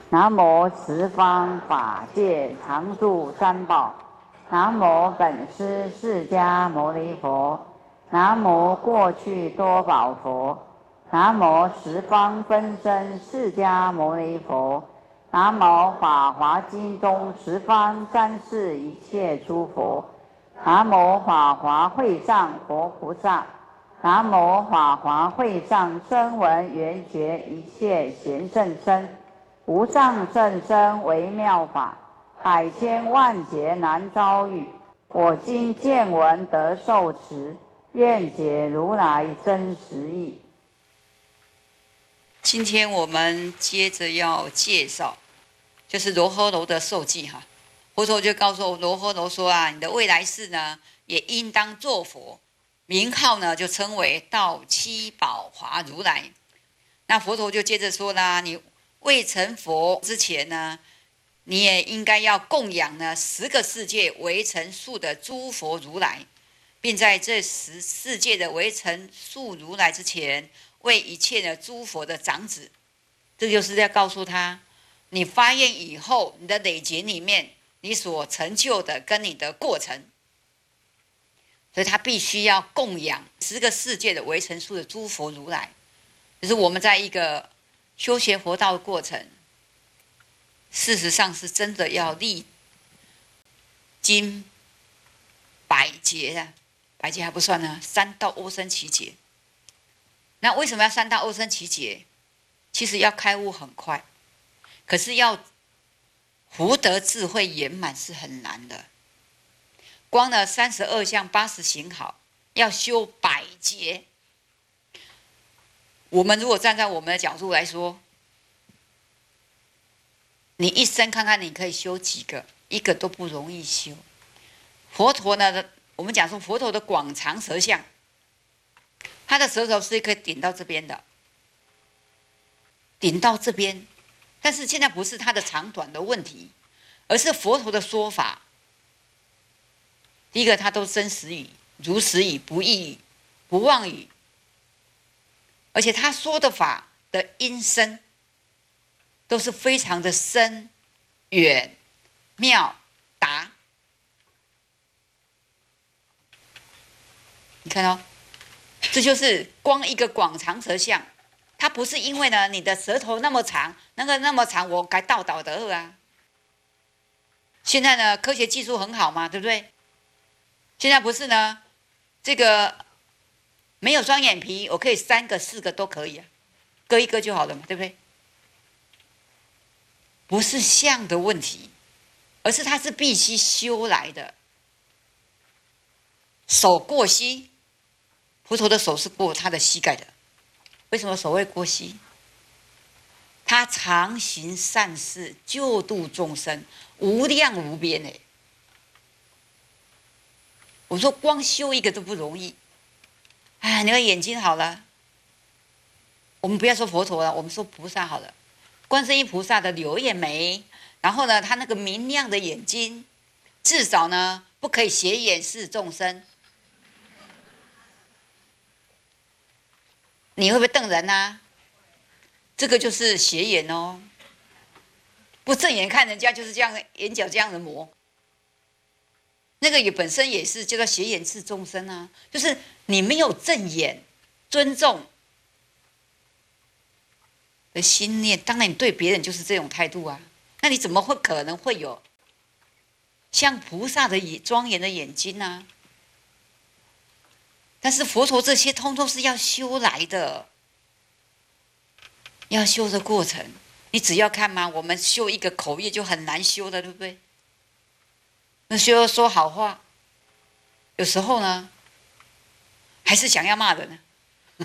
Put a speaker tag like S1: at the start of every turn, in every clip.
S1: 南无十方法界常住三宝。南无本师释迦牟尼佛。南无过去多宝佛。南无十方分身释迦牟尼佛。南无法华经中十方三世一切诸佛。南无法华会上佛菩萨。南无法华会上声闻缘觉一切贤圣身。无上甚深微妙法，百千万劫难遭遇。我今见闻得受持，愿解如来真实义。
S2: 今天我们接着要介绍，就是罗诃罗的受记哈。佛陀就告诉罗诃罗说啊，你的未来世呢，也应当作佛，名号呢就称为道七宝华如来。那佛陀就接着说啦，你未成佛之前呢，你也应该要供养呢10个世界为成数的诸佛如来，并在这10世界的为成数如来之前，为一切的诸佛的长子。这就是要告诉他，你发愿以后，你的累劫里面，你所成就的跟你的过程，所以他必须要供养10个世界的为成数的诸佛如来。就是我们在一个修学佛道的过程，事实上是真的要历经百劫啊，百劫还不算呢，3到阿僧祇劫。那为什么要3到阿僧祇劫？其实要开悟很快，可是要福德智慧圆满是很难的。光呢32相80行好，要修百劫。我们如果站在我们的角度来说，你一生看看你可以修几个，一个都不容易修。佛陀呢，我们讲说佛陀的广长舌相，他的舌头是可以顶到这边的，顶到这边。但是现在不是他的长短的问题，而是佛陀的说法。第一个，他都真实语、如实语、不异语、不妄语，而且他说的法的音声都是非常的深、远、妙、达。你看哦，这就是光一个广长舌相，它不是因为呢你的舌头那么长，那么长，我该倒倒的啊。现在呢，科学技术很好嘛，对不对？现在不是呢，这个没有双眼皮，我可以3个、4个都可以啊，割一割就好了嘛，对不对？不是相的问题，而是它是必须修来的。手过膝，佛陀的手是过他的膝盖的。为什么手会过膝？他常行善事，救度众生，无量无边哎。我说光修一个都不容易。哎，你的眼睛好了，我们不要说佛陀了，我们说菩萨好了。观世音菩萨的柳叶眉，然后呢，他那个明亮的眼睛，至少呢不可以斜眼视众生。你会不会瞪人啊？这个就是斜眼哦，不正眼看人家就是这样，眼角这样的磨。那个也本身也是叫做斜眼视众生啊，就是你没有正眼，尊重的心念，当然你对别人就是这种态度啊。那你怎么会可能会有像菩萨的庄严的眼睛呢？但是佛陀这些通通是要修来的，要修的过程，你只要看嘛，我们修一个口业就很难修的，对不对？那修说好话，有时候呢，还是想要骂人呢，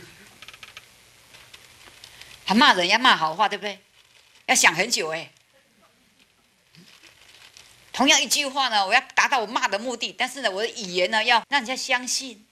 S2: 还骂人要骂好话，对不对？要想很久哎。同样一句话呢，我要达到我骂的目的，但是呢，我的语言呢要让人家相信。